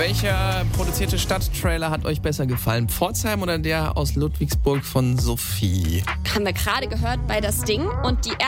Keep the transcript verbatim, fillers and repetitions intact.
Welcher produzierte Stadttrailer hat euch besser gefallen? Pforzheim oder der aus Ludwigsburg von Sophie? Haben wir gerade gehört bei Das Ding und die